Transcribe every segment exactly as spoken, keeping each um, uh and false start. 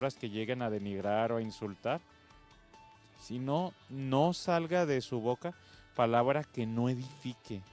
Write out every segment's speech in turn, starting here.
que lleguen a denigrar o a insultar, sino no salga de su boca palabra que no edifique,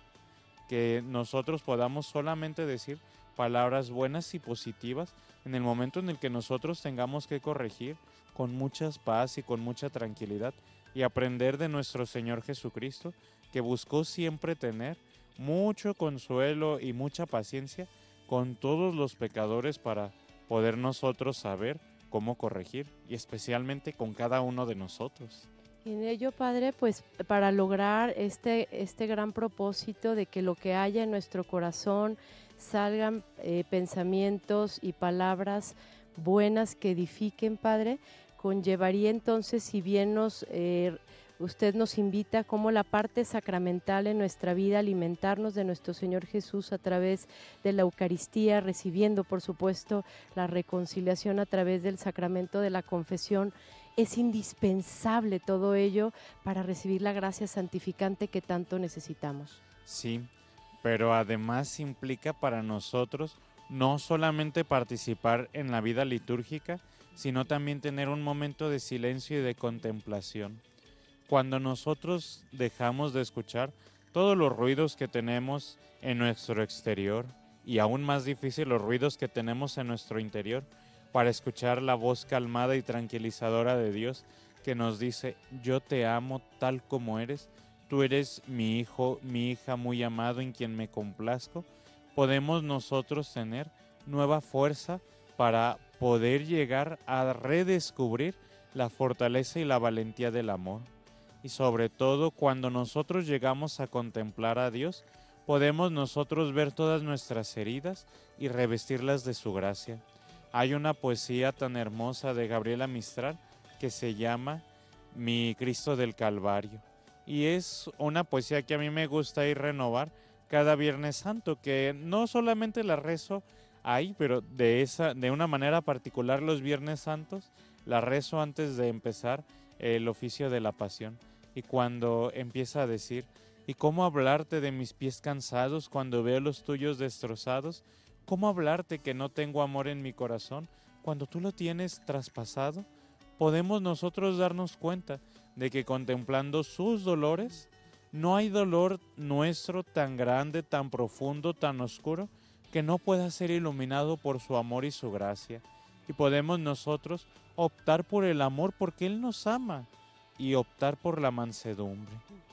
que nosotros podamos solamente decir palabras buenas y positivas en el momento en el que nosotros tengamos que corregir con mucha paz y con mucha tranquilidad y aprender de nuestro Señor Jesucristo, que buscó siempre tener mucho consuelo y mucha paciencia con todos los pecadores para poder nosotros saber cómo corregir y especialmente con cada uno de nosotros. Y en ello, Padre, pues para lograr este, este gran propósito de que lo que haya en nuestro corazón salgan eh, pensamientos y palabras buenas que edifiquen, Padre, conllevaría entonces, si bien nos, eh, usted nos invita como la parte sacramental en nuestra vida, alimentarnos de nuestro Señor Jesús a través de la Eucaristía, recibiendo, por supuesto, la reconciliación a través del sacramento de la confesión. Es indispensable todo ello para recibir la gracia santificante que tanto necesitamos. Sí, pero además implica para nosotros no solamente participar en la vida litúrgica, sino también tener un momento de silencio y de contemplación. Cuando nosotros dejamos de escuchar todos los ruidos que tenemos en nuestro exterior y aún más difícil los ruidos que tenemos en nuestro interior, para escuchar la voz calmada y tranquilizadora de Dios que nos dice: yo te amo tal como eres, tú eres mi hijo, mi hija muy amado en quien me complazco, podemos nosotros tener nueva fuerza para poder llegar a redescubrir la fortaleza y la valentía del amor. Y sobre todo, cuando nosotros llegamos a contemplar a Dios, podemos nosotros ver todas nuestras heridas y revestirlas de su gracia. Hay una poesía tan hermosa de Gabriela Mistral que se llama Mi Cristo del Calvario. Y es una poesía que a mí me gusta ir renovar cada Viernes Santo, que no solamente la rezo ahí, pero de, esa, de una manera particular los Viernes Santos la rezo antes de empezar el oficio de la Pasión. Y cuando empieza a decir: ¿y cómo hablarte de mis pies cansados cuando veo los tuyos destrozados? ¿Cómo hablarte que no tengo amor en mi corazón cuando tú lo tienes traspasado? Podemos nosotros darnos cuenta de que contemplando sus dolores, no hay dolor nuestro tan grande, tan profundo, tan oscuro, que no pueda ser iluminado por su amor y su gracia. Y podemos nosotros optar por el amor porque Él nos ama y optar por la mansedumbre.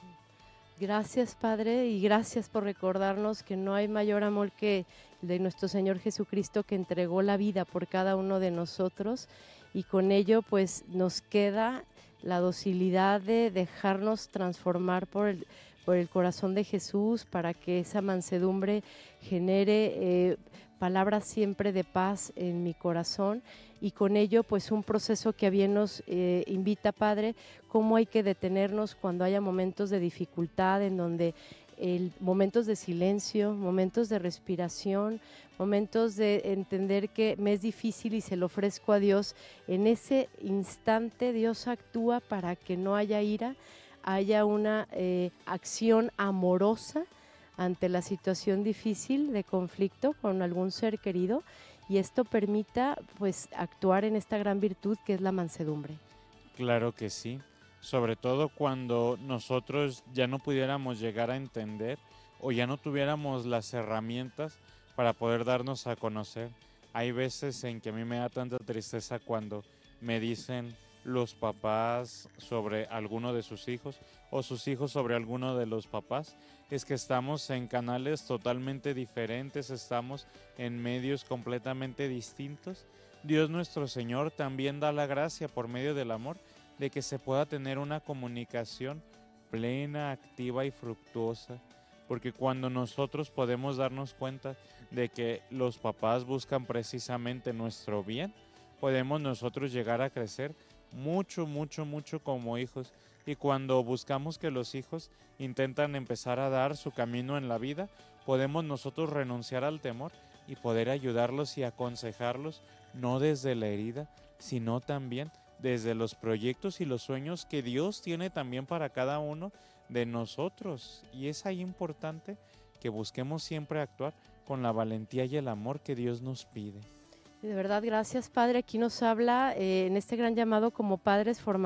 Gracias, Padre, y gracias por recordarnos que no hay mayor amor que el de nuestro Señor Jesucristo, que entregó la vida por cada uno de nosotros, y con ello pues nos queda la docilidad de dejarnos transformar por el, por el corazón de Jesús, para que esa mansedumbre genere eh, palabras siempre de paz en mi corazón, y con ello pues un proceso que a bien nos eh, invita, Padre, cómo hay que detenernos cuando haya momentos de dificultad, en donde el, momentos de silencio, momentos de respiración, momentos de entender que me es difícil y se lo ofrezco a Dios. En ese instante Dios actúa para que no haya ira, haya una eh, acción amorosa ante la situación difícil de conflicto con algún ser querido, y esto permita pues actuar en esta gran virtud que es la mansedumbre. Claro que sí, sobre todo cuando nosotros ya no pudiéramos llegar a entender o ya no tuviéramos las herramientas para poder darnos a conocer. Hay veces en que a mí me da tanta tristeza cuando me dicen los papás sobre alguno de sus hijos o sus hijos sobre alguno de los papás. Es que estamos en canales totalmente diferentes, estamos en medios completamente distintos. Dios nuestro Señor también da la gracia por medio del amor de que se pueda tener una comunicación plena, activa y fructuosa. Porque cuando nosotros podemos darnos cuenta de que los papás buscan precisamente nuestro bien, podemos nosotros llegar a crecer mucho, mucho, mucho como hijos. Y cuando buscamos que los hijos intentan empezar a dar su camino en la vida, podemos nosotros renunciar al temor y poder ayudarlos y aconsejarlos, no desde la herida, sino también desde los proyectos y los sueños que Dios tiene también para cada uno de nosotros. Y es ahí importante que busquemos siempre actuar con la valentía y el amor que Dios nos pide. De verdad, gracias, Padre. Aquí nos habla eh, en este gran llamado como padres formadores